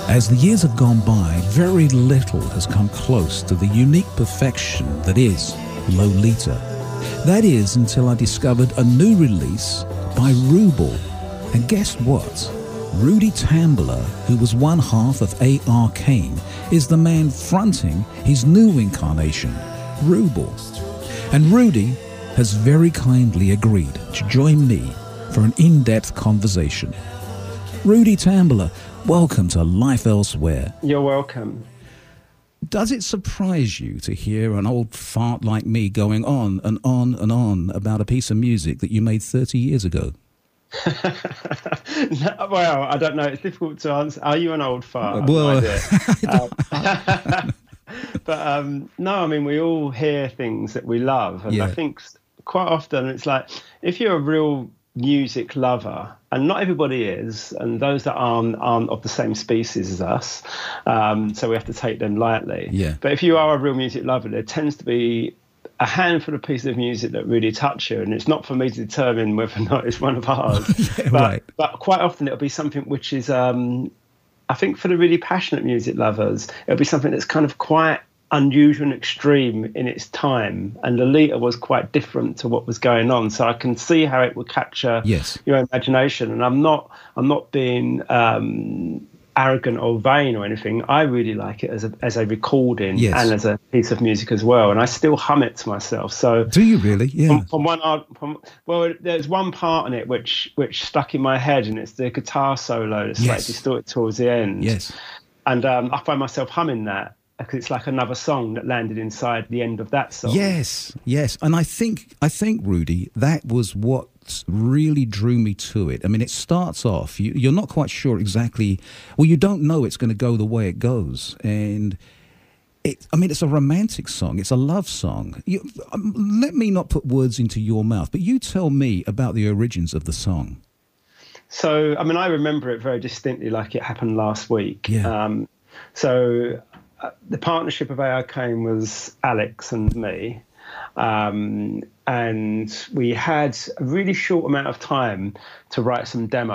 As the years have gone by, very little has come close to the unique perfection that is Lolita. That is until I discovered a new release by Rubel. And guess what? Rudy Tambler, who was one half of A.R. Kane, is the man fronting his new incarnation, Rubel. And Rudy has very kindly agreed to join me for an in-depth conversation. Rudy Tambler, welcome to Life Elsewhere. You're welcome. Does it surprise you to hear an old fart like me going on and on and on about a piece of music that you made 30 years ago? Well, I don't know. It's difficult to answer. Are you an old fart? Well, but no, I mean, we all hear things that we love. And I think quite often it's like, if you're a real music lover, and not everybody is, and those that aren't of the same species as us, so we have to take them lightly. But if you are a real music lover, there tends to be a handful of pieces of music that really touch you, and it's not for me to determine whether or not it's one of ours. But quite often it'll be something which is, I think for the really passionate music lovers, it'll be something that's kind of quite unusual and extreme in its time, and Lolita was quite different to what was going on, so I can see how it would capture your imagination. And I'm not being arrogant or vain or anything. I really like it as a recording and as a piece of music as well, and I still hum it to myself. So do you really? Well, there's one part in it which stuck in my head, and it's the guitar solo that's like distorted towards the end. And I find myself humming that, because it's like another song that landed inside the end of that song. Yes. And I think, Rudy, that was what really drew me to it. I mean, it starts off, you're not quite sure exactly, well, you don't know it's going to go the way it goes. And it's a romantic song. It's a love song. Let me not put words into your mouth, but you tell me about the origins of the song. So, I mean, I remember it very distinctly, like it happened last week. The partnership of A.R. Kane was Alex and me, and we had a really short amount of time to write some demos.